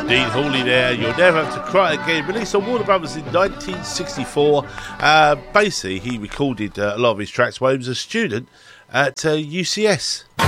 Dean Hawley there, You'll Never Have to Cry Again, released on Warner Brothers in 1964. Basically, he recorded a lot of his tracks while he was a student at UCS.